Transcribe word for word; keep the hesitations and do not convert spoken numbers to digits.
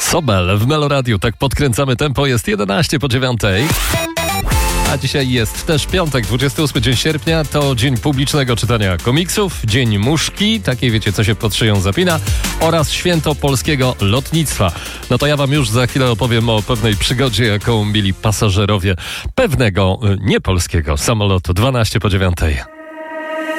Sobel w Meloradiu, tak podkręcamy tempo, jest jedenaście po dziewiątej. A dzisiaj jest też piątek, dwudziesty ósmy dzień sierpnia, to dzień publicznego czytania komiksów, dzień muszki, takiej wiecie, co się pod szyją zapina, oraz święto polskiego lotnictwa. No to ja wam już za chwilę opowiem o pewnej przygodzie, jaką mieli pasażerowie pewnego niepolskiego samolotu. dwanaście po dziewiątej.